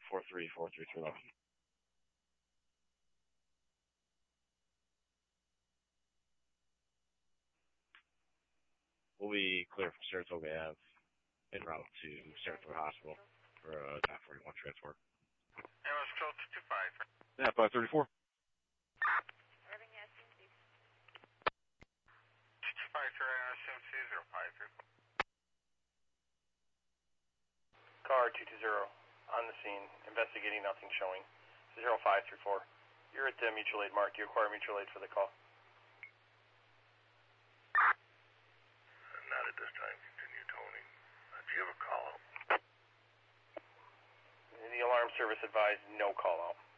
434311. We'll be clear from Saratoga Ave en route to Saratoga Hospital for a 941 transport. Ambulance control 225. Yeah, 534. Irving SMC. 225 SMC 0534. Car 220 on the scene, investigating, nothing showing. 0534. You're at the mutual aid mark. Do you require mutual aid for the call? Not at this time. Continue, Tony. Do you have a call out? The alarm service advised no call out.